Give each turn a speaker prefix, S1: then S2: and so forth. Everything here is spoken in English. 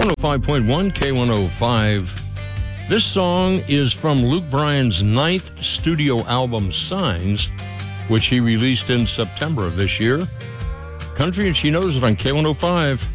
S1: 105.1 K105. This song is from Luke Bryan's 9th studio album, Signs, which he released in September of this year. Country and She Knows It on K105.